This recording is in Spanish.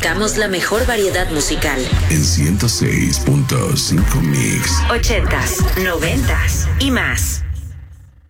Buscamos la mejor variedad musical. En 106.5 Mix. 80s, 90s y más.